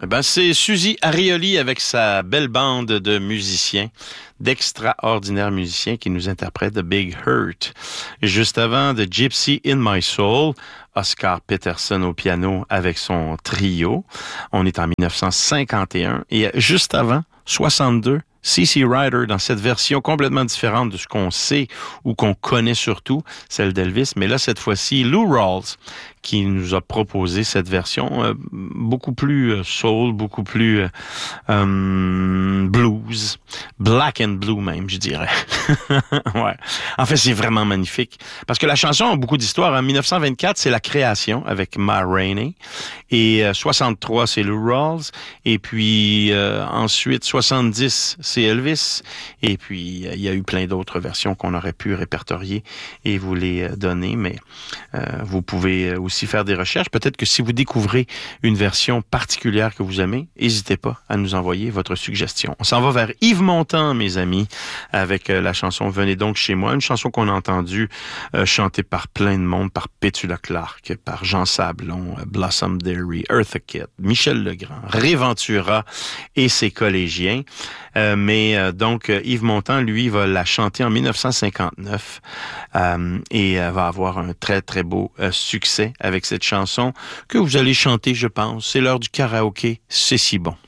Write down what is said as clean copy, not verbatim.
Eh ben, c'est Suzy Arioli avec sa belle bande de musiciens, d'extraordinaires musiciens qui nous interprètent The Big Hurt. Juste avant, The Gypsy in My Soul, Oscar Peterson au piano avec son trio. On est en 1951. Et juste avant, 62, CC Rider dans cette version complètement différente de ce qu'on sait ou qu'on connaît surtout, celle d'Elvis. Mais là, cette fois-ci, Lou Rawls qui nous a proposé cette version beaucoup plus soul, beaucoup plus blues, black and blue même, je dirais. Ouais. En fait, c'est vraiment magnifique. Parce que la chanson a beaucoup d'histoire. En 1924, c'est la création avec Ma Rainey. Et 63, c'est Lou Rawls. Et puis ensuite, 70, c'est Elvis. Et puis, il y a eu plein d'autres versions qu'on aurait pu répertorier et vous les donner. Mais vous pouvez aussi faire des recherches. Peut-être que si vous découvrez une version particulière que vous aimez, n'hésitez pas à nous envoyer votre suggestion. On s'en va vers Yves Montand, mes amis, avec la chanson Venez donc chez moi, une chanson qu'on a entendue chantée par plein de monde, par Petula Clark, par Jean Sablon, Blossom Derry, Eartha Kitt, Michel Legrand, Ray Ventura et ses collégiens. Donc, Yves Montand, lui, va la chanter en 1959 et va avoir un très, très beau succès avec cette chanson que vous allez chanter, je pense. C'est l'heure du karaoké, c'est si bon.